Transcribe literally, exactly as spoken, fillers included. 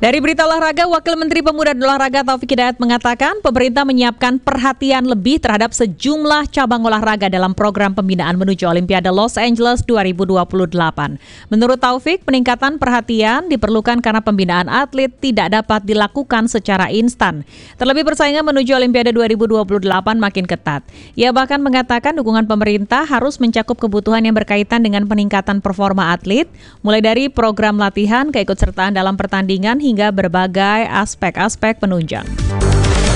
Dari berita olahraga, Wakil Menteri Pemuda dan Olahraga Taufik Hidayat mengatakan pemerintah menyiapkan perhatian lebih terhadap sejumlah cabang olahraga dalam program pembinaan menuju Olimpiade Los Angeles dua ribu dua puluh delapan. Menurut Taufik, peningkatan perhatian diperlukan karena pembinaan atlet tidak dapat dilakukan secara instan. Terlebih persaingan menuju Olimpiade dua ribu dua puluh delapan makin ketat. Ia bahkan mengatakan dukungan pemerintah harus mencakup kebutuhan yang berkaitan dengan peningkatan performa atlet, mulai dari program latihan, keikutsertaan dalam pertandingan hingga berbagai aspek-aspek penunjang.